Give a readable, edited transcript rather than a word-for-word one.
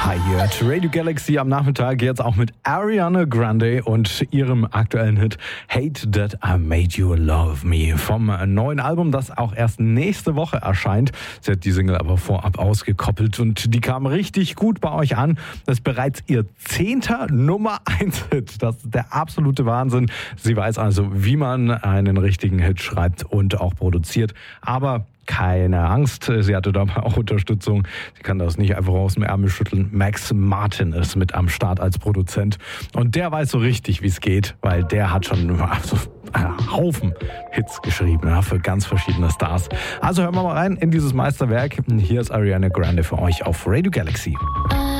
Hi, hier at Radio Galaxy am Nachmittag, jetzt auch mit Ariana Grande und ihrem aktuellen Hit Hate That I Made You Love Me vom neuen Album, das auch erst nächste Woche erscheint. Sie hat die Single aber vorab ausgekoppelt und die kam richtig gut bei euch an. Das ist bereits ihr 10. Nummer 1 Hit. Das ist der absolute Wahnsinn. Sie weiß also, wie man einen richtigen Hit schreibt und auch produziert. Aber keine Angst, sie hatte dabei auch Unterstützung. Sie kann das nicht einfach aus dem Ärmel schütteln. Max Martin ist mit am Start als Produzent. Und der weiß so richtig, wie es geht, weil der hat schon einen Haufen Hits geschrieben, ja, für ganz verschiedene Stars. Also hören wir mal rein in dieses Meisterwerk. Hier ist Ariana Grande für euch auf Radio Galaxy.